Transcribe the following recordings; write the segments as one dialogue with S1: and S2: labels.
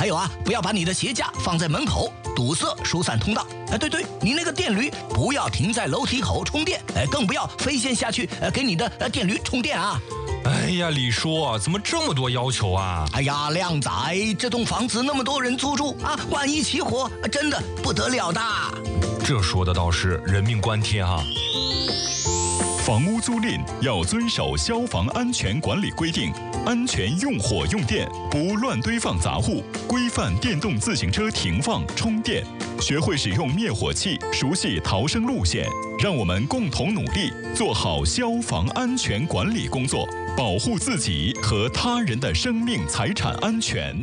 S1: 还有啊，不要把你的鞋架放在门口，堵塞疏散通道。对，你那个电驴不要停在楼梯口充电，更不要飞线下去给你的电驴充电啊。
S2: 哎呀，李叔，怎么这么多要求啊？
S1: 哎呀，靓仔，这栋房子那么多人租住啊，万一起火，真的不得了的。
S2: 这说的倒是人命关天啊。
S3: 房屋租赁要遵守消防安全管理规定，安全用火用电，不乱堆放杂物，规范电动自行车停放充电，学会使用灭火器，熟悉逃生路线。让我们共同努力，做好消防安全管理工作，保护自己和他人的生命财产安全。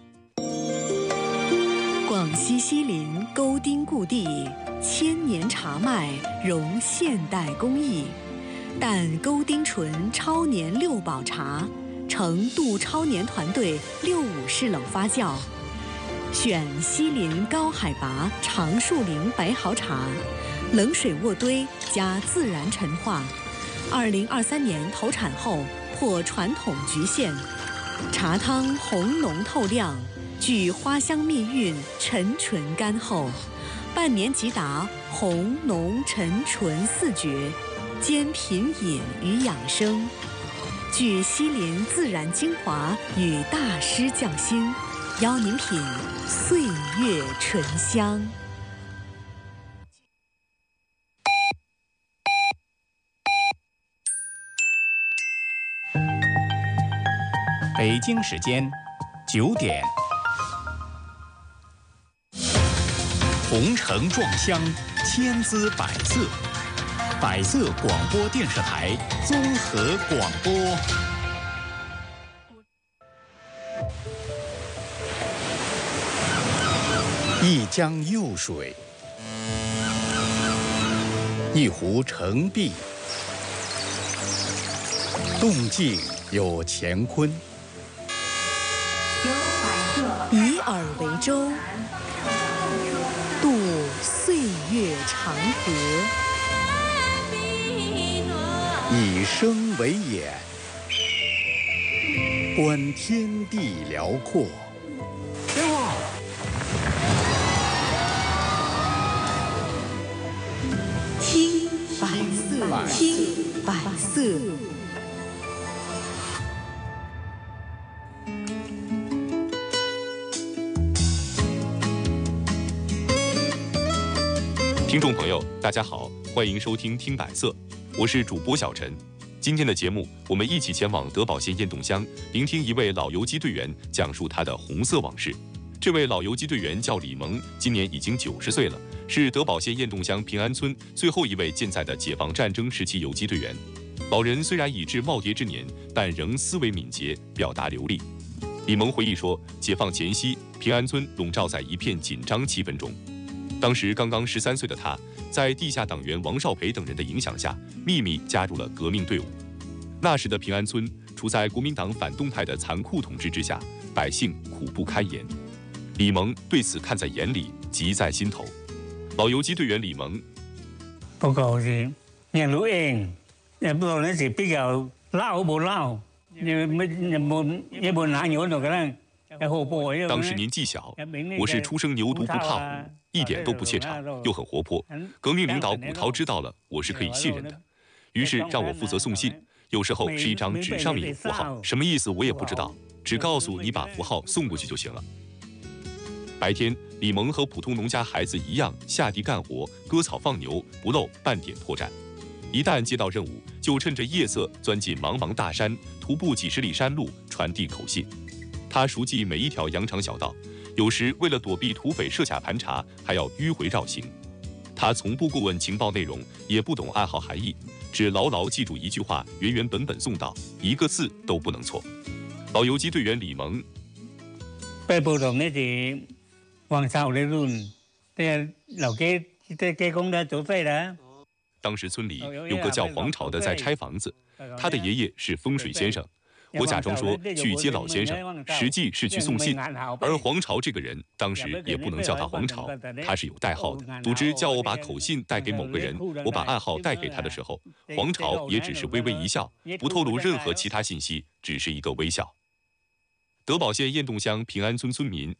S4: 广西西林沟丁故地，千年茶麦融现代工艺，但沟丁醇超年6保茶，成杜超年团队65式冷发酵，选西林高海拔长树林白毫茶，冷水渥堆加自然陈化。2023年投产后破传统局限，茶汤红浓透亮，具花香蜜韵，沉醇甘厚，半年即达红浓沉醇4绝，兼品饮与养生，具西林自然精华与大师匠心，邀您品岁月醇香。
S5: 北京时间9点。红橙撞香，千姿百色，百色广播电视台综合广播。一江幼水，一湖澄碧，动静有乾坤。
S4: 以耳为舟，渡岁月长河；
S5: 以声为眼，观天地辽阔。
S4: 听百色，听百色。
S6: 听众朋友，大家好，欢迎收听《听百色》，我是主播小陈。今天的节目，我们一起前往德保县雁洞乡，聆听一位老游击队员讲述他的红色往事。这位老游击队员叫李萌，今年已经90岁了，是德保县雁洞乡平安村最后一位健在的解放战争时期游击队员。老人虽然已至耄耋之年，但仍思维敏捷，表达流利。李萌回忆说，解放前夕，平安村笼罩在一片紧张气氛中。当时刚刚13岁的他，在地下党员王少培等人的影响下，秘密加入了革命队伍。那时的平安村处在国民党反动派的残酷统治之下，百姓苦不堪言。李萌对此看在眼里，急在心头。老游击队员李萌，
S7: 不過是人老英，也不知道那是比較撈不撈，也不拿牛那個人。
S6: 当时年纪小，我是初生牛犊不怕虎，一点都不怯场，又很活泼。革命领导古涛知道了，我是可以信任的，于是让我负责送信。有时候是一张纸，上面有符号，什么意思我也不知道，只告诉你把符号送过去就行了。白天，李萌和普通农家孩子一样下地干活，割草放牛，不露半点破绽。一旦接到任务，就趁着夜色钻进茫茫大山，徒步几十里山路，传递口信。他熟记每一条羊肠小道，有时为了躲避土匪设卡盘查，还要迂回绕行。他从不过问情报内容，也不懂暗号含义，只牢牢记住一句话，原原本本送到，一个字都不能错。老游击队员李萌，
S7: 被部同呢是王少理論，啲老街工咧做廢啦。
S6: 当时村里有个叫黄朝的在拆房子，他的爷爷是风水先生。我假装说去接老先生，实际是去送信。而黄朝这个人，当时也不能叫他黄朝，他是有代号的。组织叫我把口信带给某个人，我把暗号带给他的时候，黄朝也只是微微一笑，不透露任何其他信息，只是一个微笑。德保县雁洞乡平安村村民